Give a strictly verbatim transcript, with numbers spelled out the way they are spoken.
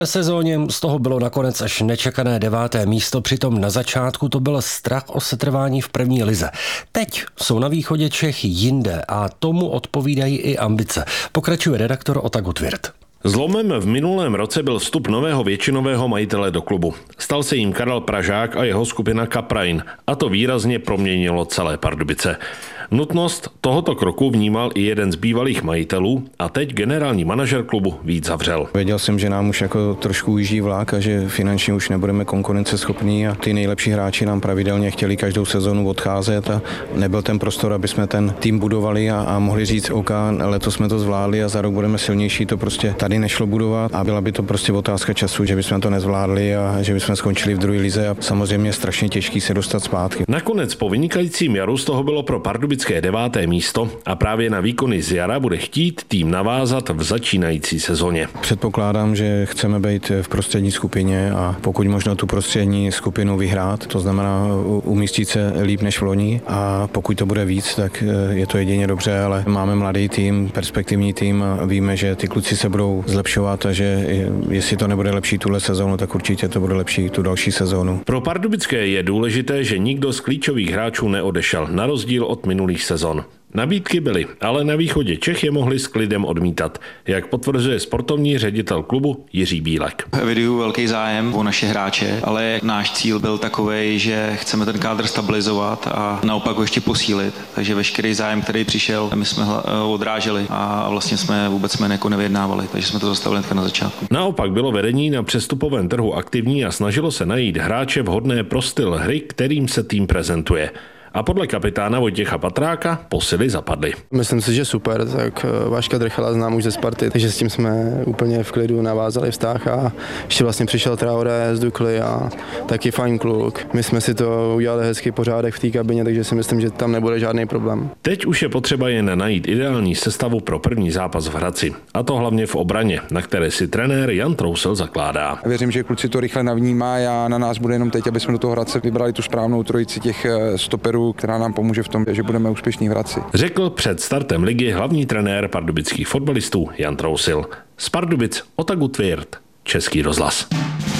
V sezóně z toho bylo nakonec až nečekané deváté místo, přitom na začátku to byl strach o setrvání v první lize. Teď jsou na východě Čech jinde a tomu odpovídají i ambice. Pokračuje redaktor Ota Gutwirth. Zlomem v minulém roce byl vstup nového většinového majitele do klubu. Stal se jím Karel Pražák a jeho skupina Kaprain a to výrazně proměnilo celé Pardubice. Nutnost tohoto kroku vnímal i jeden z bývalých majitelů a teď generální manažer klubu Vít Zavřel. Věděl jsem, že nám už jako trošku ujíždí vlak a že finančně už nebudeme konkurenceschopní a ty nejlepší hráči nám pravidelně chtěli každou sezonu odcházet a nebyl ten prostor, aby jsme ten tým budovali a, a mohli říct, OK, letos jsme to zvládli a za rok budeme silnější, to prostě tady nešlo budovat a byla by to prostě otázka času, že bychom to nezvládli a že bychom skončili v druhé lize a samozřejmě je strašně těžký se dostat zpátky. Nakonec po vynikajícím jaru z toho bylo pro Pardubické deváté místo a právě na výkony z jara bude chtít tým navázat v začínající sezóně. Předpokládám, že chceme být v prostřední skupině a pokud možno tu prostřední skupinu vyhrát, to znamená umístit se líp než v loni a pokud to bude víc, tak je to jedině dobře, ale máme mladý tým, perspektivní tým a víme, že ty kluci se budou zlepšovat a že jestli to nebude lepší tuhle sezónu, tak určitě to bude lepší tu další sezónu. Pro Pardubické je důležité, že nikdo z klíčových hráčů neodešel, na rozdíl od minulých sezon. Nabídky byly, ale na východě Čech je mohli s klidem odmítat, jak potvrzuje sportovní ředitel klubu Jiří Bílek. Eviduju velký zájem o naše hráče, ale náš cíl byl takovej, že chceme ten kádr stabilizovat a naopak ho ještě posílit. Takže veškerý zájem, který přišel, my jsme odráželi a vlastně jsme vůbec jsme jako nevyjednávali, takže jsme to zastavili na začátku. Naopak bylo vedení na přestupovém trhu aktivní a snažilo se najít hráče vhodné pro styl hry, kterým se tým prezentuje. A podle kapitána Vojtěcha Patráka posily zapadly. Myslím si, že super, tak Vaška Drchala znám už ze Sparty, takže s tím jsme úplně v klidu navázali vztah a ještě vlastně přišel Traoré z Dukly a taky fajn kluk. My jsme si to udělali hezký pořádek v té kabině, takže si myslím, že tam nebude žádný problém. Teď už je potřeba jen najít ideální sestavu pro první zápas v Hradci. A to hlavně v obraně, na které si trenér Jan Trousil zakládá. Věřím, že kluci to rychle navnímá a na nás bude jenom teď, aby jsme do toho Hradce vybrali tu správnou trojici těch stoperů, která nám pomůže v tom, že budeme úspěšní v Hradci. Řekl před startem ligy hlavní trenér pardubických fotbalistů Jan Trousil. Z Pardubic Ota Gutwirth, Český rozhlas.